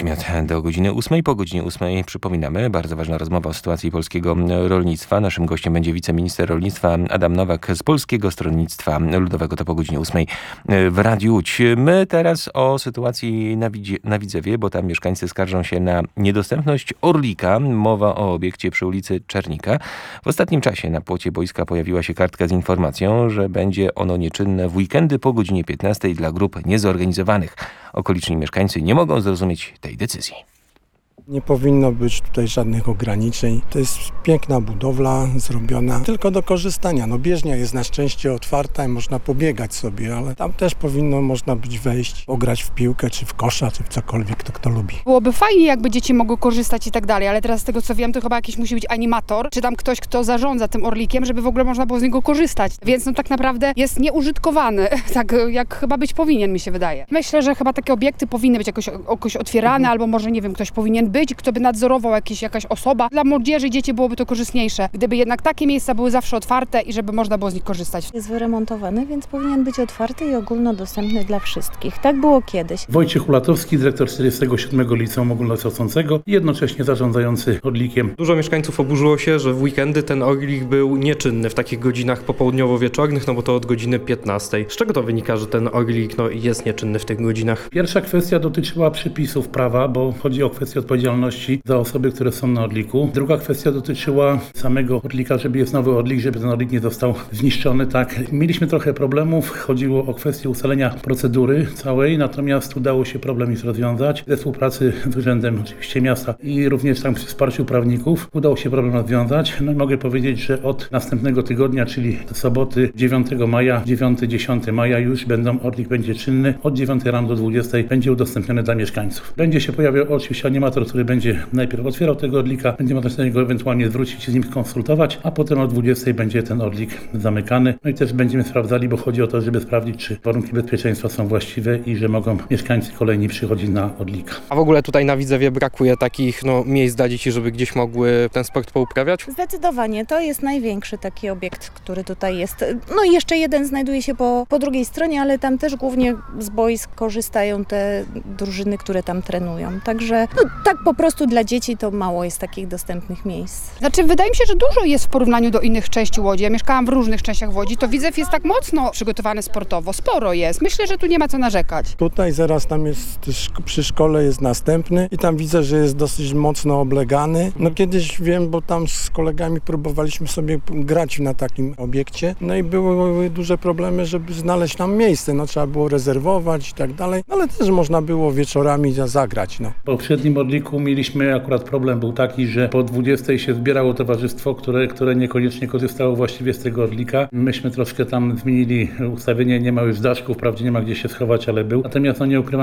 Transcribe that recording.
15 minut do godziny 8. Po godzinie 8 przypominamy, bardzo ważna rozmowa o sytuacji polskiego rolnictwa. Naszym gościem będzie wiceminister rolnictwa Adam Nowak z Polskiego Stronnictwa Ludowego. To po godzinie 8 w Radiu Łódź. My teraz o sytuacji na Widzewie, bo tam mieszkańcy skarżą się na niedostępność Orlika. Mowa o obiekcie przy ulicy Czernika. W ostatnim czasie na płocie boiska pojawiła się kartka z informacją, że będzie ono nieczynne w weekendy po godzinie 15 dla grup niezorganizowanych. Okoliczni mieszkańcy nie mogą zrozumieć tej decyzji. Nie powinno być tutaj żadnych ograniczeń. To jest piękna budowla zrobiona tylko do korzystania. Bieżnia jest na szczęście otwarta i można pobiegać sobie, ale tam też powinno można być wejść, pograć w piłkę, czy w kosza, czy w cokolwiek, kto lubi. Byłoby fajnie, jakby dzieci mogły korzystać i tak dalej, ale teraz z tego co wiem, to chyba jakiś musi być animator, czy tam ktoś, kto zarządza tym Orlikiem, żeby w ogóle można było z niego korzystać. Więc tak naprawdę jest nieużytkowany, tak jak chyba być powinien, mi się wydaje. Myślę, że chyba takie obiekty powinny być jakoś otwierane, albo może, nie wiem, ktoś powinien być, kto by nadzorował jakaś osoba. Dla młodzieży i dzieci byłoby to korzystniejsze, gdyby jednak takie miejsca były zawsze otwarte i żeby można było z nich korzystać. Jest wyremontowany, więc powinien być otwarty i ogólnodostępny dla wszystkich. Tak było kiedyś. Wojciech Ulatowski, dyrektor 47 Liceum Ogólnokształcącego i jednocześnie zarządzający Orlikiem. Dużo mieszkańców oburzyło się, że w weekendy ten Orlik był nieczynny w takich godzinach popołudniowo-wieczornych, bo to od godziny 15. Z czego to wynika, że ten Orlik jest nieczynny w tych godzinach? Pierwsza kwestia dotyczyła przepisów prawa, bo chodzi o kwestię odpowiedzialności za osoby, które są na Orliku. Druga kwestia dotyczyła samego Orlika, żeby jest nowy Orlik, żeby ten Orlik nie został zniszczony. Tak, mieliśmy trochę problemów, chodziło o kwestię ustalenia procedury całej, natomiast udało się problem już rozwiązać. Ze współpracy z Urzędem oczywiście Miasta i również tam przy wsparciu prawników udało się problem rozwiązać. No i mogę powiedzieć, że od następnego tygodnia, czyli soboty 9 maja, 9-10 maja już Orlik będzie czynny. Od 9 rano do 20 będzie udostępniony dla mieszkańców. Będzie się pojawiał oczywiście animator, który będzie najpierw otwierał tego Orlika, będzie można się do niego ewentualnie zwrócić i z nim skonsultować, a potem o 20 będzie ten Orlik zamykany. No i też będziemy sprawdzali, bo chodzi o to, żeby sprawdzić, czy warunki bezpieczeństwa są właściwe i że mogą mieszkańcy kolejni przychodzić na Orlika. A w ogóle tutaj na Widzewie brakuje takich miejsc dla dzieci, żeby gdzieś mogły ten sport pouprawiać? Zdecydowanie, to jest największy taki obiekt, który tutaj jest. No i jeszcze jeden znajduje się po drugiej stronie, ale tam też głównie z boisk korzystają te drużyny, które tam trenują. Także tak po prostu dla dzieci to mało jest takich dostępnych miejsc. Znaczy, wydaje mi się, że dużo jest w porównaniu do innych części Łodzi. Ja mieszkałam w różnych częściach Łodzi, to Widzew jest tak mocno przygotowany sportowo. Sporo jest. Myślę, że tu nie ma co narzekać. Tutaj zaraz tam jest, przy szkole jest następny i tam widzę, że jest dosyć mocno oblegany. Kiedyś wiem, bo tam z kolegami próbowaliśmy sobie grać na takim obiekcie. I były duże problemy, żeby znaleźć tam miejsce. Trzeba było rezerwować i tak dalej, ale też można było wieczorami zagrać. W poprzednim Orliku mieliśmy akurat problem był taki, że po 20 się zbierało towarzystwo, które niekoniecznie korzystało właściwie z tego Orlika. Myśmy troszkę tam zmienili ustawienie, nie ma już daszków, wprawdzie nie ma gdzie się schować, ale był. Natomiast nie ukrywam,